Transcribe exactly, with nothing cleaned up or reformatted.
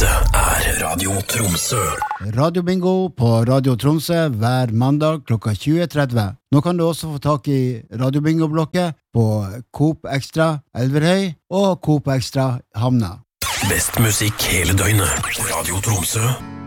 Dette er Radio Tromsø. Radio Bingo på Radio Tromsø hver mandag klokka tjue tretti. Nå kan du også få tak i Radio Bingo-blokket på Coop Extra Elverhøy og Coop Extra Hamna. Best musikk hele døgnet. Radio Tromsø.